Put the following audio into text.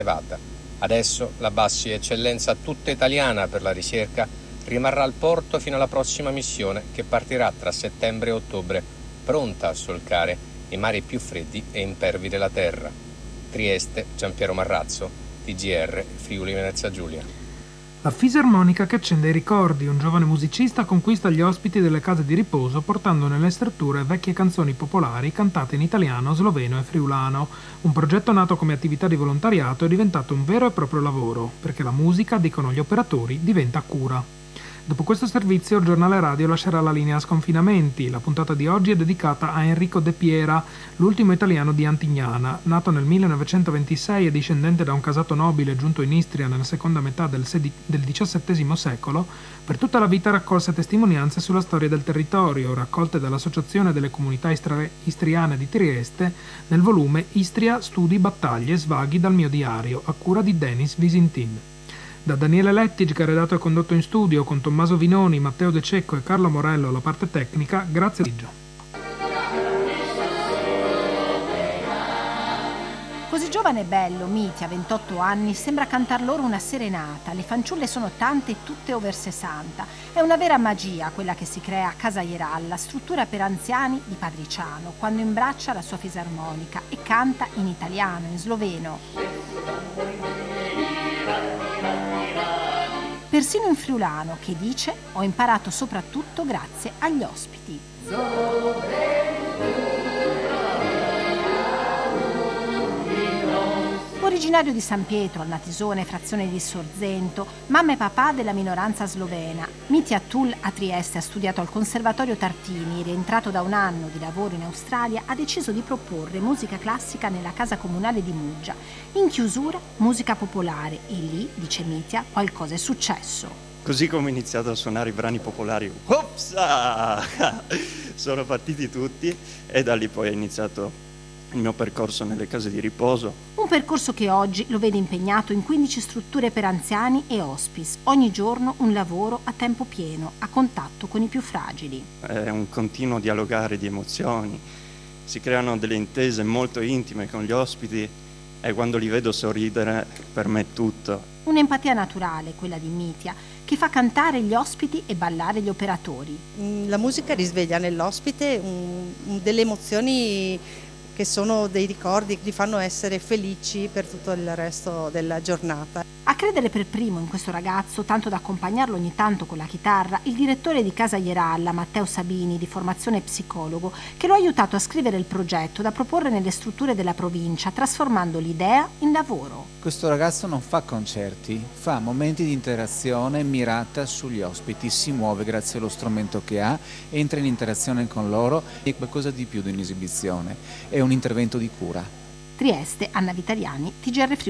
elevata. Adesso la Bassi Eccellenza tutta italiana per la ricerca rimarrà al porto fino alla prossima missione che partirà tra settembre e ottobre, pronta a solcare i mari più freddi e impervi della terra. Trieste, Giampiero Marrazzo, TGR, Friuli Venezia Giulia. La fisarmonica che accende i ricordi, un giovane musicista conquista gli ospiti delle case di riposo portando nelle strutture vecchie canzoni popolari cantate in italiano, sloveno e friulano. Un progetto nato come attività di volontariato è diventato un vero e proprio lavoro, perché la musica, dicono gli operatori, diventa cura. Dopo questo servizio il giornale radio lascerà la linea Sconfinamenti. La puntata di oggi è dedicata a Enrico De Piera, l'ultimo italiano di Antignana. Nato nel 1926 e discendente da un casato nobile giunto in Istria nella seconda metà del XVII secolo, per tutta la vita raccolse testimonianze sulla storia del territorio, raccolte dall'Associazione delle Comunità Istriane di Trieste nel volume Istria, studi, battaglie, svaghi dal mio diario, a cura di Denis Visintin. Da Daniele Lettig, che ha redatto e condotto in studio, con Tommaso Vinoni, Matteo De Cecco e Carlo Morello alla parte tecnica, grazie a Liggio. Così giovane e bello, Mitya, 28 anni, sembra cantar loro una serenata. Le fanciulle sono tante, tutte over 60. È una vera magia quella che si crea a Casa Ieralla, struttura per anziani di Padriciano, quando imbraccia la sua fisarmonica e canta in italiano, in sloveno. Persino in friulano, che dice: ho imparato soprattutto grazie agli ospiti. Originario di San Pietro, al Natisone, frazione di Sorzento, mamma e papà della minoranza slovena, Mitya Tull a Trieste ha studiato al Conservatorio Tartini. Rientrato da un anno di lavoro in Australia, ha deciso di proporre musica classica nella casa comunale di Muggia. In chiusura, musica popolare, e lì, dice Mitya, qualcosa è successo. Così come ho iniziato a suonare i brani popolari, opsa! Sono partiti tutti e da lì poi è iniziato il mio percorso nelle case di riposo. Un percorso che oggi lo vede impegnato in 15 strutture per anziani e hospice, ogni giorno un lavoro a tempo pieno, a contatto con i più fragili. È un continuo dialogare di emozioni, si creano delle intese molto intime con gli ospiti e quando li vedo sorridere per me è tutto. Un'empatia naturale, quella di Mitya, che fa cantare gli ospiti e ballare gli operatori. La musica risveglia nell'ospite delle emozioni che sono dei ricordi che li fanno essere felici per tutto il resto della giornata. A credere per primo in questo ragazzo, tanto da accompagnarlo ogni tanto con la chitarra, il direttore di Casa Ieralla, Matteo Sabini, di formazione psicologo, che lo ha aiutato a scrivere il progetto da proporre nelle strutture della provincia, trasformando l'idea in lavoro. Questo ragazzo non fa concerti, fa momenti di interazione mirata sugli ospiti, si muove grazie allo strumento che ha, entra in interazione con loro, è qualcosa di più di un'esibizione, è un intervento di cura. Trieste, Anna Vitaliani, TGR Friuli.